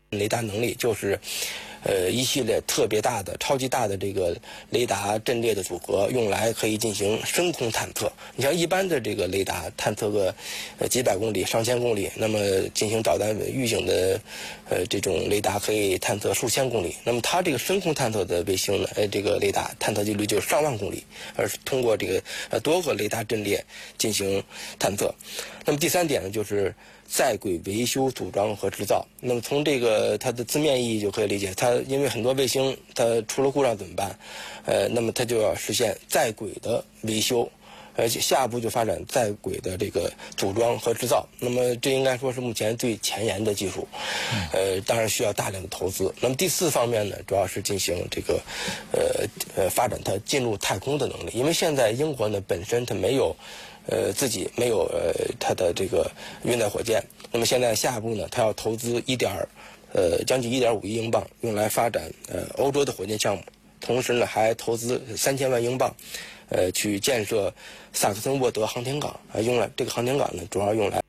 雷达能力就是一系列特别大的、超级大的这个雷达阵列的组合，用来可以进行深空探测。你像一般的这个雷达探测个几百公里、上千公里，那么进行导弹预警的这种雷达可以探测数千公里。那么它这个深空探测的卫星呢，这个雷达探测距离就是上万公里，而是通过这个多个雷达阵列进行探测。那么第三点呢，就是在轨维修、组装和制造。那么从这个它的字面意义就可以理解，它因为很多卫星它出了故障怎么办？那么它就要实现在轨的维修，而且下一步就发展在轨的这个组装和制造。那么这应该说是目前最前沿的技术，当然需要大量的投资。那么第四方面呢，主要是进行这个发展它进入太空的能力，因为现在英国呢本身它没有。自己没有它的这个运载火箭，那么现在下一步呢，它要投资将近1.5亿英镑，用来发展欧洲的火箭项目，同时呢还投资3000万英镑，去建设萨克森沃德航天港，这个航天港呢主要用来